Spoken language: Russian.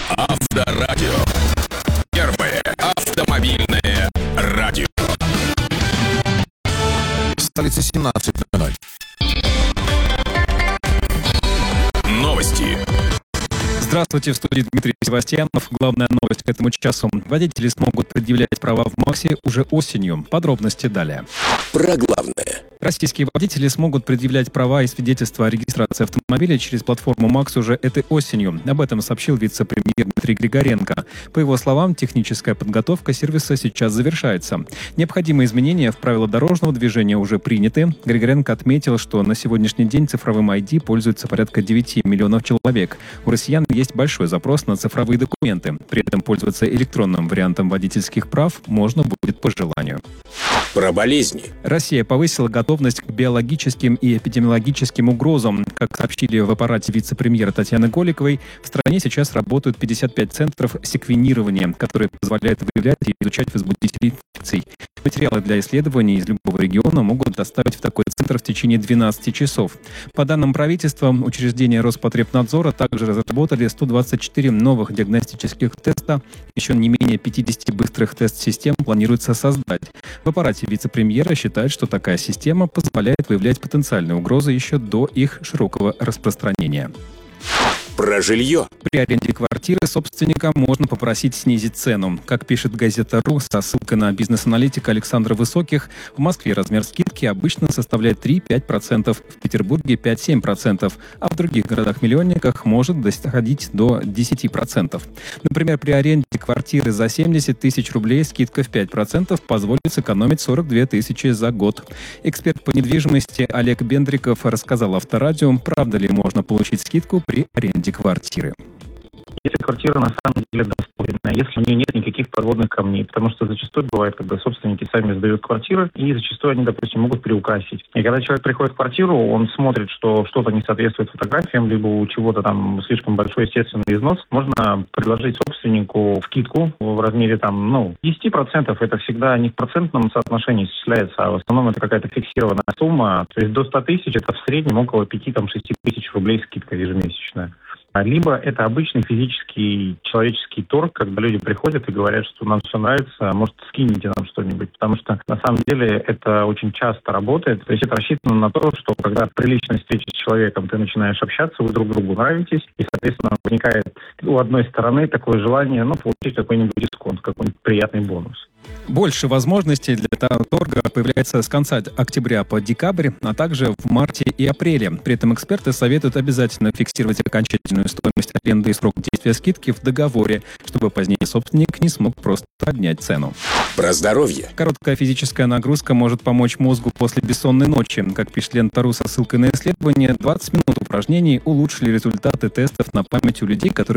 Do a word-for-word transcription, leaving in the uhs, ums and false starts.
Авторадио. Первое автомобильное радио. Столица семнадцать ноль ноль. Новости. Здравствуйте, в студии Дмитрий Севастьянов. Главная новость к этому часу. Водители смогут предъявлять права в МАКСе уже осенью. Подробности далее. Про главное. Российские водители смогут предъявлять права и свидетельства о регистрации автомобиля через платформу МАКС уже этой осенью. Об этом сообщил вице-премьер Дмитрий Григоренко. По его словам, техническая подготовка сервиса сейчас завершается. Необходимые изменения в правила дорожного движения уже приняты. Григоренко отметил, что на сегодняшний день цифровым ай ди пользуются порядка девяти миллионов человек. У россиян есть большой запрос на цифровые документы. При этом пользоваться электронным вариантом водительских прав можно будет по желанию. Про болезни. Россия повысила готовность к биологическим и эпидемиологическим угрозам. Как сообщили в аппарате вице-премьера Татьяны Голиковой, в стране сейчас работают пятьдесят пять центров секвенирования, которые позволяют выявлять и изучать возбудителей инфекций. Материалы для исследований из любого региона могут доставить в такой центр в течение двенадцати часов. По данным правительства, учреждения Роспотребнадзора также разработали сто двадцать четыре новых диагностических теста. Еще не менее пятьдесят быстрых тест-систем планируется создать. В аппарате вице-премьера считают, что такая система позволяет выявлять потенциальные угрозы еще до их широкого распространения. Про жилье. При аренде квартиры собственника можно попросить снизить цену. Как пишет газета.ру со ссылкой на бизнес-аналитика Александра Высоких, в Москве размер скидки обычно составляет три-пять процентов, в Петербурге пять-семь процентов, а в других городах-миллионниках может доходить до десять процентов. Например, при аренде квартиры за семьдесят тысяч рублей скидка в пять процентов позволит сэкономить сорок две тысячи за год. Эксперт по недвижимости Олег Бендриков рассказал Авторадио, правда ли можно получить скидку при аренде квартиры. Если квартира на самом деле достойная, если у нее нет никаких подводных камней, потому что зачастую бывает, когда собственники сами сдают квартиры, и зачастую они, допустим, могут приукрасить. И когда человек приходит в квартиру, он смотрит, что что-то не соответствует фотографиям, либо у чего-то там слишком большой естественный износ, можно предложить собственнику скидку в размере там, ну, десять процентов. Это всегда не в процентном соотношении исчисляется, а в основном это какая-то фиксированная сумма. То есть до ста тысяч это в среднем около пяти-шести тысяч рублей скидка ежемесячная. Либо это обычный физический человеческий торг, когда люди приходят и говорят, что нам все нравится, может, скинете нам что-нибудь. Потому что на самом деле это очень часто работает. То есть это рассчитано на то, что когда при личной встрече с человеком ты начинаешь общаться, вы друг другу нравитесь, и, соответственно, возникает у одной стороны такое желание, ну, получить какой-нибудь дисконт, какой-нибудь приятный бонус. Больше возможностей для торга появляется с конца октября по декабрь, а также в марте и апреле. При этом эксперты советуют обязательно фиксировать окончательную стоимость аренды и срок действия скидки в договоре, чтобы позднее собственник не смог просто поднять цену. Про здоровье. Короткая физическая нагрузка может помочь мозгу после бессонной ночи. Как пишет Лента.ру со ссылкой на исследование, двадцать минут упражнений улучшили результаты тестов на память у людей, которые